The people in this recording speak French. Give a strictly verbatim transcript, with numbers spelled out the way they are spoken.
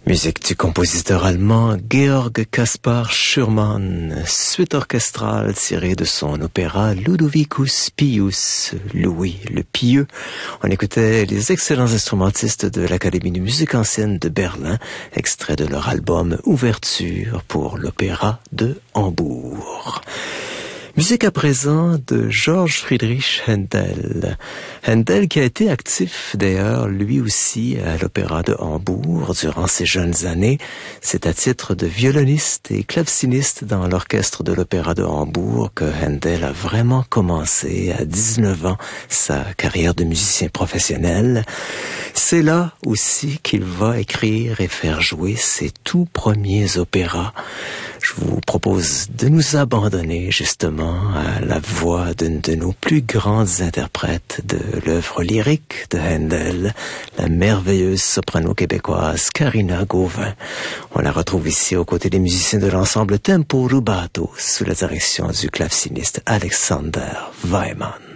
Musique du compositeur allemand Georg Caspar Schürmann, suite orchestrale tirée de son opéra Ludovicus Pius, Louis le Pieux. On écoutait les excellents instrumentistes de l'Académie de musique ancienne de Berlin, extrait de leur album Ouverture pour l'Opéra de Hambourg. Musique à présent de Georg Friedrich Händel. Händel qui a été actif d'ailleurs lui aussi à l'Opéra de Hambourg durant ses jeunes années. C'est à titre de violoniste et claveciniste dans l'orchestre de l'Opéra de Hambourg que Händel a vraiment commencé à dix-neuf ans sa carrière de musicien professionnel. C'est là aussi qu'il va écrire et faire jouer ses tout premiers opéras. Je vous propose de nous abandonner justement à la voix d'une de nos plus grandes interprètes de l'œuvre lyrique de Händel, la merveilleuse soprano québécoise Karina Gauvin. On la retrouve ici aux côtés des musiciens de l'ensemble Tempo Rubato sous la direction du claveciniste Alexander Weimann.